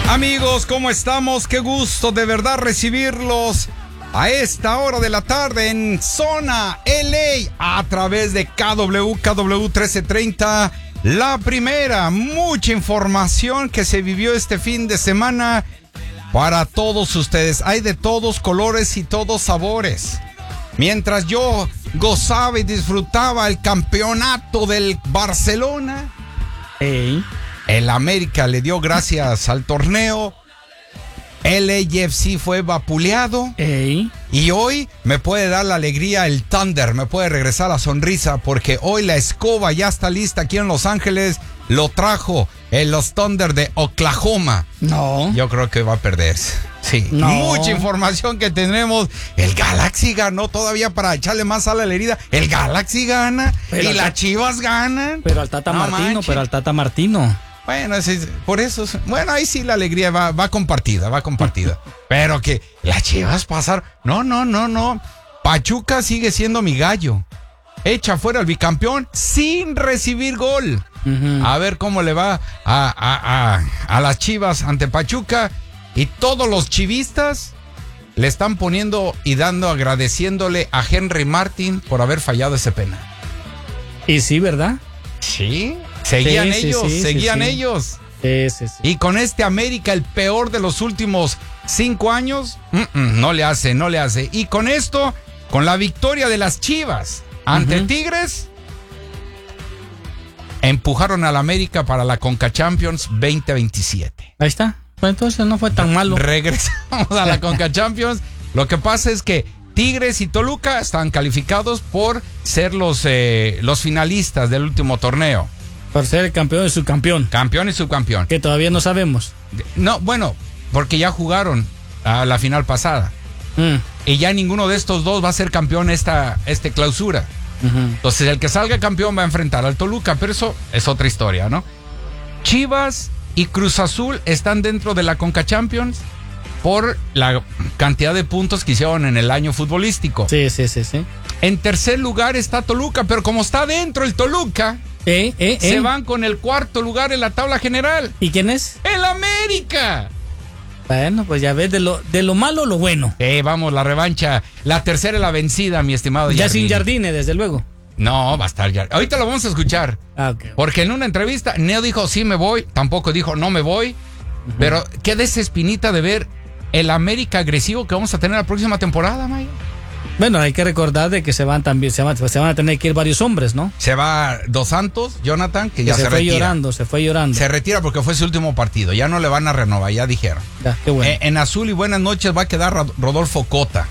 Amigos, ¿cómo estamos? Qué gusto de verdad recibirlos a esta hora de la tarde en Zona LA a través de KW 1330. La primera, mucha información que se vivió este fin de semana para todos ustedes. Hay de todos colores y todos sabores. Mientras yo gozaba y disfrutaba el campeonato del Barcelona, el América le dio gracias al torneo. LAFC fue vapuleado. Y hoy me puede dar la alegría el Thunder, me puede regresar la sonrisa, porque hoy la escoba ya está lista aquí en Los Ángeles. Lo trajo en los Thunder de Oklahoma. No. Yo creo que va a perderse. Sí, no. Mucha información que tenemos. El Galaxy ganó todavía para echarle más sal a la herida. El Galaxy gana y las Chivas ganan. Pero al Tata Martino. Bueno, por eso, bueno, ahí sí la alegría va compartida. Pero que las Chivas pasaron. No. Pachuca sigue siendo mi gallo. Echa fuera al bicampeón sin recibir gol. A ver cómo le va a las Chivas ante Pachuca. Y todos los chivistas le están poniendo y agradeciéndole a Henry Martin por haber fallado ese penal. Y sí, ¿verdad? Sí. Seguían ellos. Sí. Y con este América, el peor de los últimos 5 años, no le hace. Y con esto, con la victoria de las Chivas ante Tigres, empujaron al América para la Conca Champions 2027. Ahí está. Pues entonces no fue tan malo. Regresamos a la Conca Champions. Lo que pasa es que Tigres y Toluca están calificados por ser los finalistas del último torneo. Por ser el campeón y subcampeón. Campeón y subcampeón. Que todavía no sabemos. No, bueno, porque ya jugaron a la final pasada. Y ya ninguno de estos dos va a ser campeón esta clausura. Entonces el que salga campeón va a enfrentar al Toluca, pero eso es otra historia, ¿no? Chivas y Cruz Azul están dentro de la Conca Champions por la cantidad de puntos que hicieron en el año futbolístico. Sí. En tercer lugar está Toluca, pero como está dentro el Toluca, se van con el cuarto lugar en la tabla general. ¿Y quién es? ¡El América! Bueno, pues ya ves, de lo malo lo bueno. Vamos, la revancha. La tercera es la vencida, mi estimado Ya Jardine. sin Jardine, desde luego. No, va a estar Jardine. Ahorita lo vamos a escuchar. Okay. Porque en una entrevista, Neo dijo sí me voy, tampoco dijo no me voy. Pero queda esa espinita de ver el América agresivo que vamos a tener la próxima temporada, Maya. Bueno, hay que recordar de que se van a tener que ir varios hombres, ¿no? Se va Dos Santos, Jonathan, que ya se fue retira. Se fue llorando. Se retira porque fue su último partido. Ya no le van a renovar, ya dijeron. Ya, qué bueno. En azul y buenas noches va a quedar Rodolfo Cota.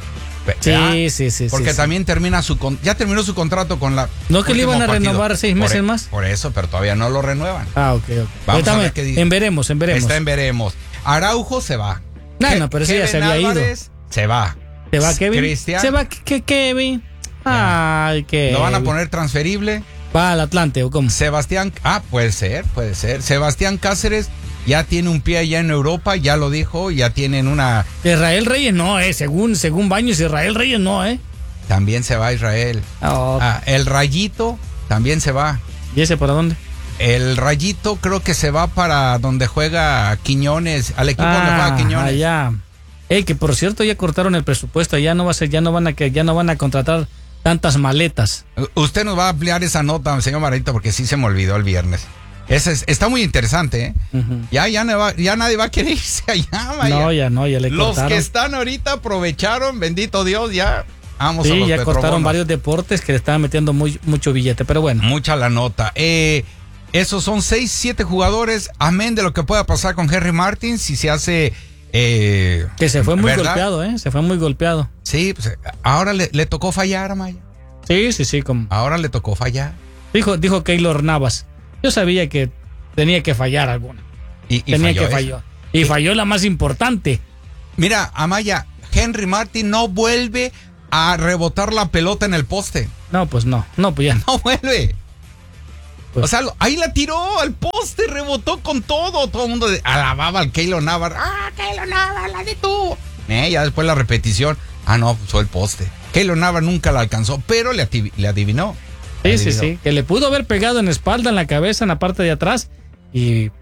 Sí. Porque también termina ya terminó su contrato con la. ¿No que le iban a renovar 6 meses más? Por eso, pero todavía no lo renuevan. Ok. Vamos a ver qué dice. En veremos. Está en veremos. Araujo se va. No, pero ese ya se había Álvarez ido. Se va. ¿Se va Kevin? Cristian. ¿Se va Kevin? Ay, Kevin. ¿Lo van a poner transferible? ¿Va al Atlante o cómo? Sebastián. Puede ser. Sebastián Cáceres ya tiene un pie allá en Europa, ya lo dijo, ya tienen una. Israel Reyes no, según Baños, Israel Reyes no, También se va Israel. El Rayito también se va. ¿Y ese para dónde? El Rayito creo que se va para donde juega Quiñones, al equipo donde juega Quiñones. Allá. Que por cierto ya cortaron el presupuesto, ya no van a contratar tantas maletas. Usted nos va a ampliar esa nota, señor Marito, porque sí se me olvidó el viernes. Está muy interesante, Ya nadie va a querer irse allá, Maya. No, ya le Los cortaron. que están ahorita aprovecharon, bendito Dios, ya. Vamos a los ya cortaron petrobonos. varios deportes que le estaban metiendo mucho billete, pero bueno. Mucha la nota. Esos son 6, 7 jugadores, amén de lo que pueda pasar con Henry Martin, si se hace... que se fue muy golpeado, se fue muy golpeado. Sí, pues ahora le tocó fallar a Maya. Sí, como. Ahora le tocó fallar. Dijo Keylor Navas. Yo sabía que tenía que fallar alguna. Y falló. Y falló la más importante. Mira, Amaya, Henry Martin no vuelve a rebotar la pelota en el poste. No, pues no. No, pues ya. No vuelve. Pues. O sea, ahí la tiró al poste, rebotó con todo. Todo el mundo alababa al Keylor Navas. Keylor Navas, la de tú. Ya después la repetición. No, fue el poste. Keylor Navas nunca la alcanzó, pero le adivinó. Sí. Que le pudo haber pegado en la espalda, en la cabeza, en la parte de atrás. Y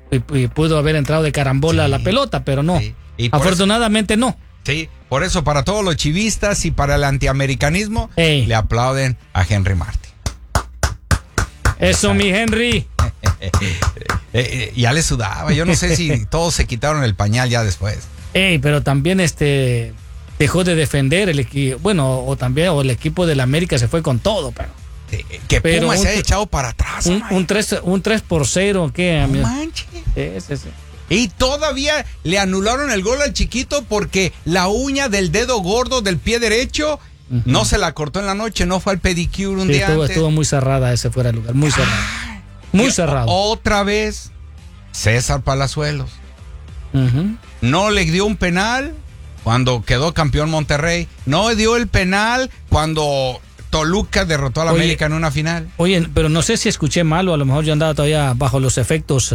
y pudo haber entrado de carambola a la pelota, pero no. Sí. Y afortunadamente no. Sí, por eso para todos los chivistas y para el antiamericanismo le aplauden a Henry Martin. Eso, mi Henry. Ya le sudaba. Yo no sé si todos se quitaron el pañal ya después. Pero también dejó de defender el equipo. Bueno, o el equipo del América se fue con todo, pero. Que Puma se ha echado para atrás. Un 3-0, ¿qué? No manches. Sí. Y todavía le anularon el gol al chiquito porque la uña del dedo gordo del pie derecho no se la cortó en la noche, no fue al pedicure un día antes. Estuvo muy cerrada ese fuera de lugar, muy cerrada. Muy cerrado. Otra vez, César Palazuelos. No le dio un penal cuando quedó campeón Monterrey. No dio el penal cuando Toluca derrotó a la América en una final. Oye, pero no sé si escuché mal o a lo mejor yo andaba todavía bajo los efectos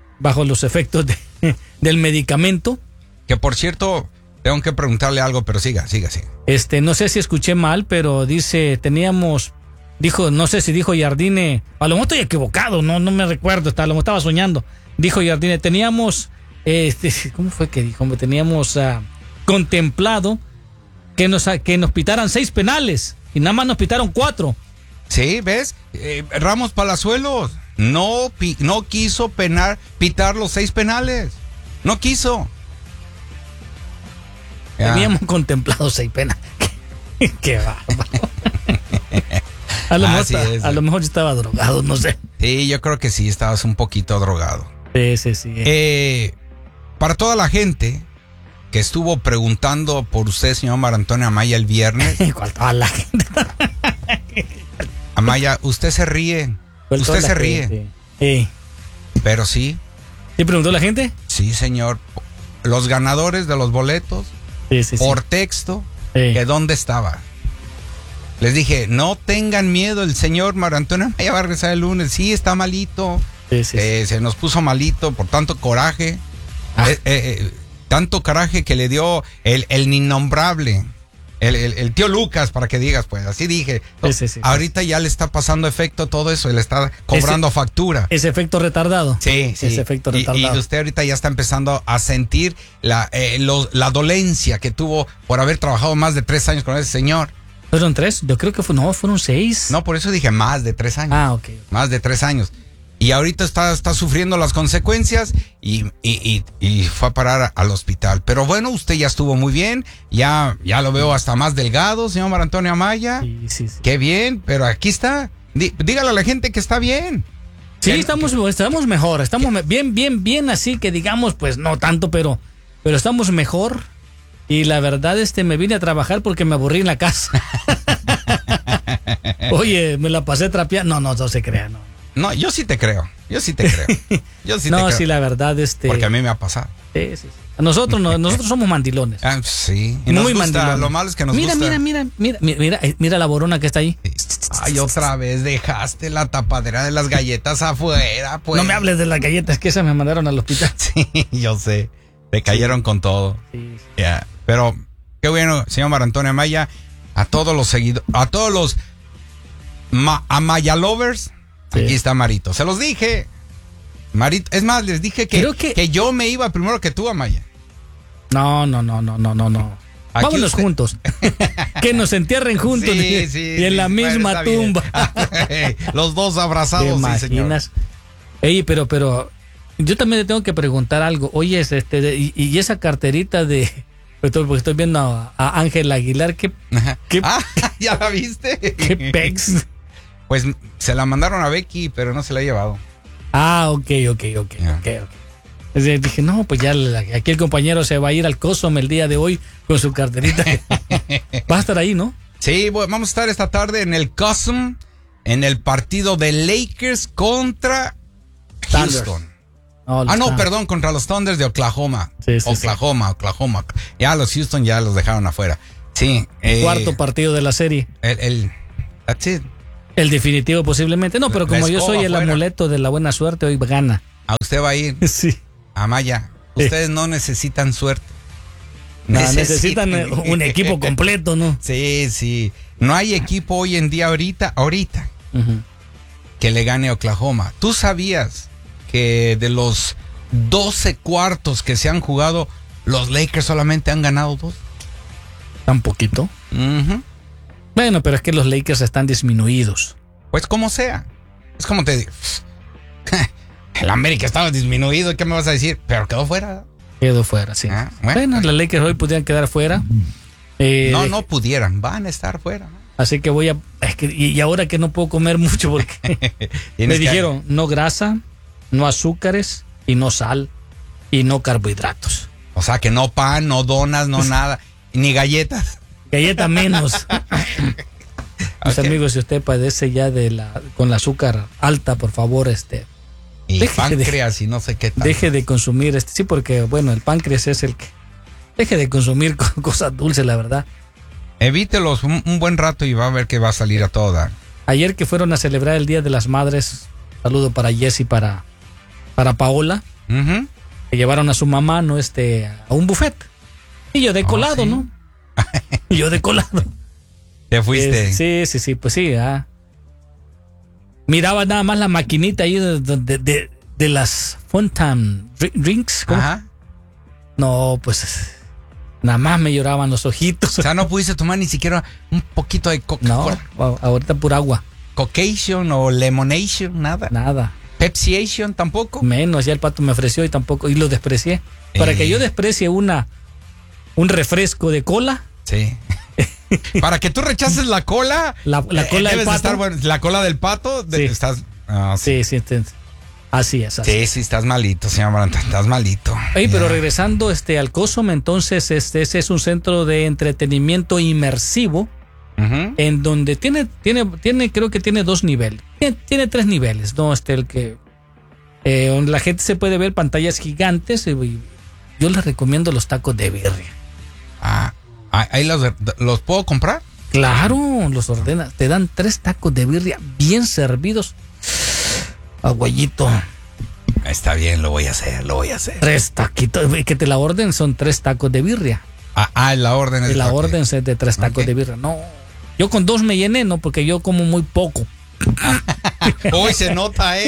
del medicamento. Que por cierto, tengo que preguntarle algo, pero siga. No sé si escuché mal, pero no sé si dijo Jardine, a lo mejor estoy equivocado, no me recuerdo, a lo mejor estaba soñando. Dijo Jardine, teníamos, ¿cómo fue que dijo? Teníamos contemplado que nos pitaran 6 penales y nada más nos pitaron 4. Sí, ¿ves? Ramos Palazuelos no quiso pitar los 6 penales. No quiso. Teníamos contemplado 6 penales. Qué bárbaro. A lo mejor estaba drogado, no sé. Sí, yo creo que sí, estabas un poquito drogado. Sí. Para toda la gente que estuvo preguntando por usted, señor Mar Antonio Amaya, el viernes. ¿Cuál toda la gente? Amaya, usted se ríe. Usted se ríe. Sí. Pero sí. ¿Sí preguntó la gente? Sí, señor. Los ganadores de los boletos, por texto, que dónde estaba. Les dije, no tengan miedo, el señor Mar Antonio Amaya va a regresar el lunes. Sí, está malito. Se nos puso malito por tanto coraje. Tanto coraje que le dio el innombrable. El tío Lucas, para que digas, pues, así dije. Ahorita ya le está pasando efecto todo eso, le está cobrando factura. Ese efecto retardado. Sí. Ese efecto retardado. Y usted ahorita ya está empezando a sentir la dolencia que tuvo por haber trabajado más de 3 años con ese señor. ¿Fueron 3? Yo creo que fueron 6. No, por eso dije más de 3 años. Ok. Más de 3 años. Y ahorita está sufriendo las consecuencias y fue a parar al hospital. Pero bueno, usted ya estuvo muy bien. Ya lo veo hasta más delgado, señor Mar Antonio Amaya. Sí. Qué bien, pero aquí está. Dígale a la gente que está bien. Sí, estamos mejor. Estamos bien, así que digamos, pues no tanto, pero estamos mejor. Y la verdad, me vine a trabajar porque me aburrí en la casa. Oye, me la pasé trapeando. No se crea, no. No, yo sí te creo. Sí, la verdad, porque a mí me ha pasado. Sí. Nosotros somos mandilones. Sí. Y muy mandilones. Lo malo es que nos gusta. Mira la borona que está ahí. Ay, otra vez dejaste la tapadera de las galletas afuera, pues. No me hables de las galletas, que esas me mandaron al hospital. Sí, yo sé. Te cayeron con todo. Sí. Yeah. Pero qué bueno, señor Mar Antonio Amaya, a todos los seguidores, a todos los Amaya lovers. Sí. Aquí está Marito. Se los dije. Marito, es más, les dije que yo me iba primero que tú, Amaya. No. Vámonos juntos. Que nos entierren juntos. Y en la misma tumba. Los dos abrazados, sí, señor. Ey, pero yo también le tengo que preguntar algo. Oye, y esa carterita de... Porque estoy viendo a Ángel Aguilar. ¿Qué ¿ya la viste? ¿Qué pex? Pues se la mandaron a Becky, pero no se la ha llevado. Ok. Dije, no, pues ya aquí el compañero se va a ir al Cosmo el día de hoy con su carterita. Va a estar ahí, ¿no? Sí, vamos a estar esta tarde en el Cosmo, en el partido de Lakers contra Houston. Perdón, contra los Thunders de Oklahoma. Sí, Oklahoma. Ya los Houston ya los dejaron afuera. Sí. Cuarto partido de la serie. That's it. El definitivo posiblemente. No, pero como yo soy el amuleto de la buena suerte, hoy gana. ¿A usted va a ir? Sí. Amaya, ustedes no necesitan suerte. Necesitan un equipo completo, ¿no? Sí. No hay equipo hoy en día ahorita, que le gane a Oklahoma. ¿Tú sabías que de los 12 cuartos que se han jugado, los Lakers solamente han ganado 2. Tan poquito. Uh-huh. Bueno, pero es que los Lakers están disminuidos. Pues como sea. Es como te digo. El América estaba disminuido, ¿qué me vas a decir? Pero quedó fuera. Quedó fuera, sí. Bueno, los Lakers hoy pudieran quedar fuera. No pudieran, van a estar fuera. Así que y ahora que no puedo comer mucho porque me dijeron no grasa, no azúcares y no sal y no carbohidratos. O sea que no pan, no donas, no nada, ni galletas. Galleta menos. Mis amigos, si usted padece ya con la azúcar alta, por favor, y páncreas y no sé qué tal. Deje de consumir sí, porque bueno, el páncreas es el que deje de consumir cosas dulces, la verdad. Evítelos un buen rato y va a ver que va a salir a todo dar. Ayer que fueron a celebrar el Día de las Madres, saludo para Jessy, para Paola, uh-huh. que llevaron a su mamá, ¿no? A un buffet. Y yo de colado, ¿sí? ¿no? Y yo de colado. ¿Te fuiste? Sí, pues sí. Miraba nada más la maquinita ahí de las Fontan Drinks. ¿Cómo? Ajá. No, pues nada más me lloraban los ojitos. O sea, no pudiste tomar ni siquiera un poquito de Coca-Cola. No, ahorita pura agua. Cocation o Lemonation, nada. Nada. Pepsiation tampoco. Menos, ya el pato me ofreció y tampoco, y lo desprecié. Para que yo desprecie un refresco de cola. Sí. Para que tú rechaces la cola. La cola del pato. La cola del pato. Sí. Estás. Sí. Así es. Sí, estás malito, señor Marantán, estás malito. Oye, pero regresando al COSOM, entonces ese es un centro de entretenimiento inmersivo, uh-huh. en donde tiene, creo que tiene 2 niveles. Tiene 3 niveles, ¿no? Donde la gente se puede ver pantallas gigantes. Y yo les recomiendo los tacos de birria. ¿Ahí los puedo comprar? Claro, los ordenas. Te dan 3 tacos de birria bien servidos. Aguayito. Está bien, lo voy a hacer. 3 taquitos. Que te la orden son 3 tacos de birria. La orden es la orden es de 3 tacos de birria. No, yo con 2 me llené, ¿no? Porque yo como muy poco. Hoy se nota.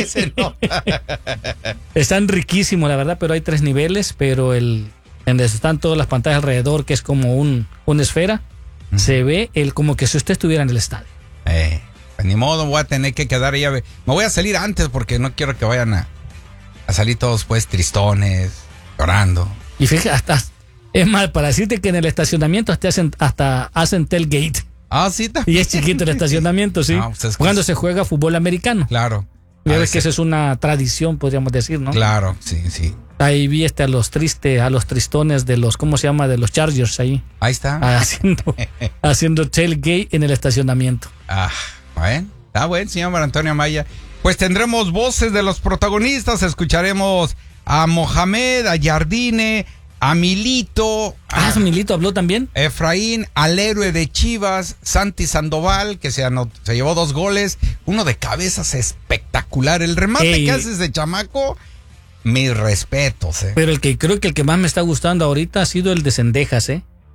Están riquísimos, la verdad, pero hay 3 niveles, pero en donde están todas las pantallas alrededor, que es como una esfera, uh-huh. Se ve como que si usted estuviera en el estadio. Pues ni modo, voy a tener que quedar ahí. Me voy a salir antes porque no quiero que vayan a salir todos pues tristones, llorando. Y fíjate, es mal para decirte que en el estacionamiento hasta hacen tailgate. Sí, también. Y es chiquito el estacionamiento, sí. Pues cuando se juega fútbol americano. Claro. Ya ves que eso es una tradición, podríamos decir, ¿no? Claro, sí. Ahí vi a los tristones de los, ¿cómo se llama? De los Chargers ahí. Ahí está. Haciendo tailgate en el estacionamiento. Bueno, está bueno, señor Mar Antonio Amaya. Pues tendremos voces de los protagonistas, escucharemos a Mohamed, a Jardine, a Milito. Milito habló también. Efraín, al héroe de Chivas, Santi Sandoval, que se llevó 2 goles, uno de cabezas espectacular. El remate que hace ese chamaco, mis respetos. Pero creo que el que más me está gustando ahorita ha sido el de Cendejas,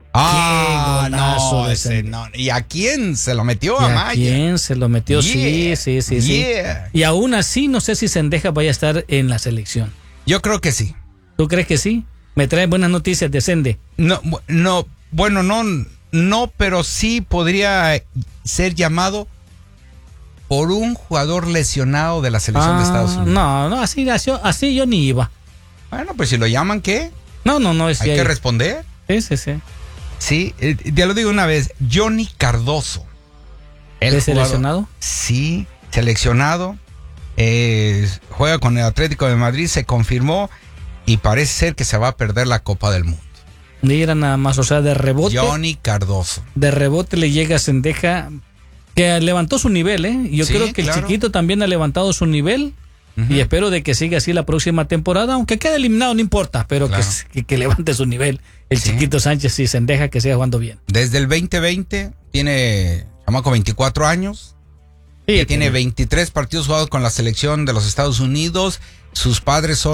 No, ese no. ¿Y a quién se lo metió? A Maya. ¿A quién se lo metió? Yeah. Sí. Yeah. Y aún así, no sé si Cendejas vaya a estar en la selección. Yo creo que sí. ¿Tú crees que sí? Me trae buenas noticias de Cende. No, pero sí podría ser llamado por un jugador lesionado de la selección de Estados Unidos. No, así yo ni iba. Bueno, pues si lo llaman, ¿qué? No. Hay que responder. Sí. Sí, ya lo digo una vez, Johnny Cardoso. ¿Es seleccionado? Sí, seleccionado. Juega con el Atlético de Madrid, se confirmó y parece ser que se va a perder la Copa del Mundo. Mira nada más, o sea, de rebote. Johnny Cardoso. De rebote le llega a Cendeja, que levantó su nivel, ¿eh? Yo creo que claro. El chiquito también ha levantado su nivel. Uh-huh. Y espero de que siga así la próxima temporada, aunque quede eliminado no importa, pero claro. que levante su nivel el chiquito Sánchez y Cendeja, que siga jugando bien. Desde el 2020 tiene chamaco 24 años, tiene 23 partidos jugados con la selección de los Estados Unidos, sus padres son